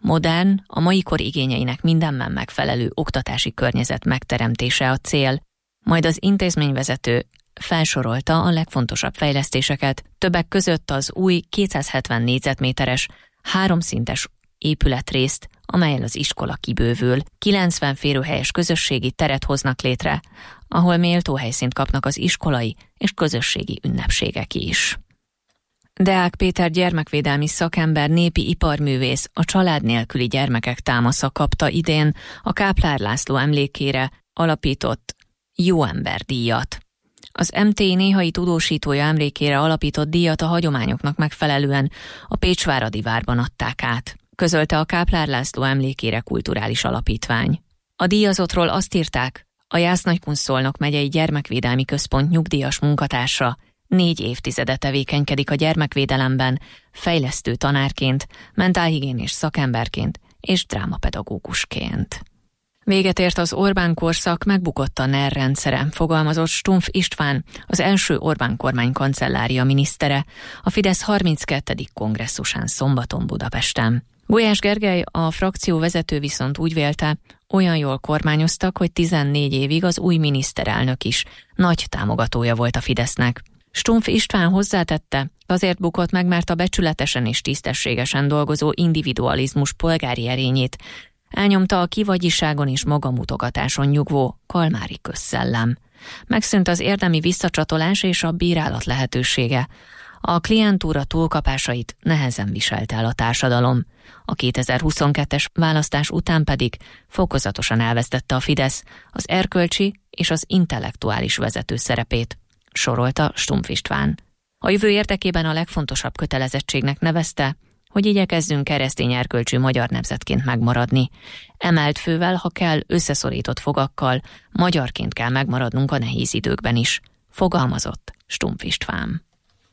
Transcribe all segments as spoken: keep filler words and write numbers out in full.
Modern, a mai kor igényeinek mindenben megfelelő oktatási környezet megteremtése a cél, majd az intézményvezető felsorolta a legfontosabb fejlesztéseket, többek között az új kétszázhetven négyzetméteres, háromszintes épületrészt, amellyel az iskola kibővül, kilencven férőhelyes közösségi teret hoznak létre, ahol méltó helyszínt kapnak az iskolai és közösségi ünnepségek is. Deák Péter gyermekvédelmi szakember, népi iparművész a család nélküli gyermekek támasza kapta idén a Káplár László emlékére alapított Jó Ember díjat. Az em té néhai tudósítója emlékére alapított díjat a hagyományoknak megfelelően a Pécsváradi várban adták át, közölte a Káplár László emlékére kulturális alapítvány. A díjazottról azt írták, a Jász-Nagykun-Szolnok megyei gyermekvédelmi központ nyugdíjas munkatársa, négy évtizede tevékenykedik a gyermekvédelemben, fejlesztő tanárként, mentálhigiénés szakemberként és drámapedagógusként. Véget ért az Orbán korszak, megbukott a NER rendszere, fogalmazott Stumpf István, az első Orbán kormány kancellária minisztere, a Fidesz harminckettedik kongresszusán szombaton Budapesten. Gulyás Gergely, a frakció vezető viszont úgy vélte, olyan jól kormányoztak, hogy tizennégy évig az új miniszterelnök is nagy támogatója volt a Fidesznek. Stumpf István hozzátette, azért bukott meg, mert a becsületesen és tisztességesen dolgozó individualizmus polgári erényét elnyomta a kivagyiságon és magamutogatáson nyugvó kalmári közszellem. Megszűnt az érdemi visszacsatolás és a bírálat lehetősége. A klientúra túlkapásait nehezen viselte el a társadalom. A kétezer-huszonkettes választás után pedig fokozatosan elvesztette a Fidesz az erkölcsi és az intellektuális vezető szerepét, sorolta Stumpf István. A jövő érdekében a legfontosabb kötelezettségnek nevezte, hogy igyekezzünk keresztény erkölcsű magyar nemzetként megmaradni. Emelt fővel, ha kell, összeszorított fogakkal, magyarként kell megmaradnunk a nehéz időkben is, fogalmazott Stumpf István.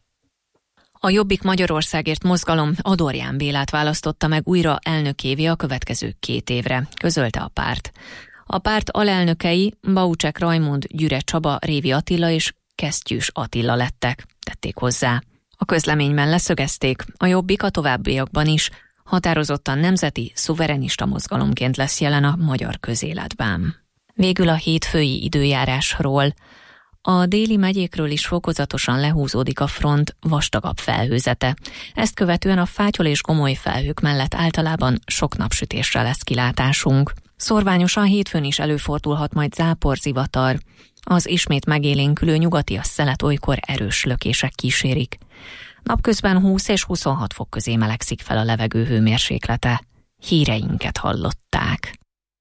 A Jobbik Magyarországért mozgalom Adorján Bélát választotta meg újra elnökévé a következő két évre, közölte a párt. A párt alelnökei Baucsek Rajmund, Gyüre Csaba, Révi Attila és Kesztyűs Attila lettek, tették hozzá. A közleményben leszögezték, a Jobbik a továbbiakban is határozottan nemzeti, szuverenista mozgalomként lesz jelen a magyar közéletben. Végül a hétfői időjárásról. A déli megyékről is fokozatosan lehúzódik a front vastagabb felhőzete. Ezt követően a fátyol és gomoly felhők mellett általában sok napsütésre lesz kilátásunk. Szorványosan hétfőn is előfordulhat majd zápor, zivatar. Az ismét megélénkülő nyugatias szelet olykor erős lökések kísérik. Napközben húsz és huszonhat fok közé melegszik fel a levegő hőmérséklete. Híreinket hallották.